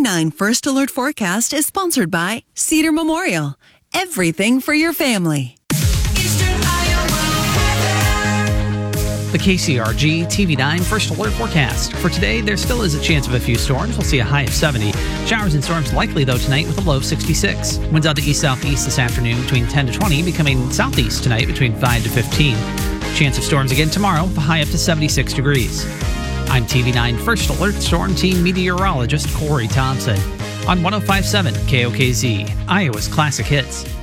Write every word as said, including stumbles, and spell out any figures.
nine First Alert Forecast is sponsored by Cedar Memorial. Everything for your family. The K C R G T V nine First Alert Forecast. For today, there still is a chance of a few storms. We'll see a high of seventy. Showers and storms likely, though, tonight with a low of sixty-six. Winds out to east-southeast this afternoon between ten to twenty, becoming southeast tonight between five to fifteen. Chance of storms again tomorrow, with a high up to seventy-six degrees. I'm T V nine First Alert Storm Team meteorologist Corey Thompson on one oh five point seven K O K Z, Iowa's Classic Hits.